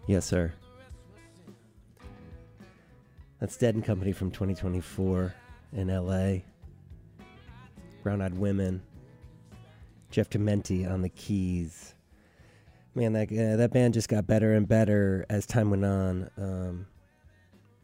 Yes, sir. That's Dead and Company from 2024 in LA. Brown Eyed Women. Jeff Dementi on the keys. Man, that band just got better and better as time went on.